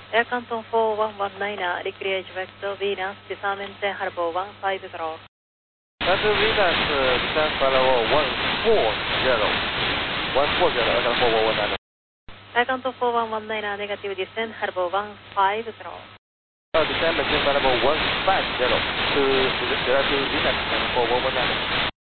Air Canton 4119, decrease vector Venus, disarmament Harbour 150. Vector Venus, descent level 140. 140, Air Canton 4119. Air Canton 4119, negative descent Harbour 150. Descent maintain level 150 to Venus, descent 4119.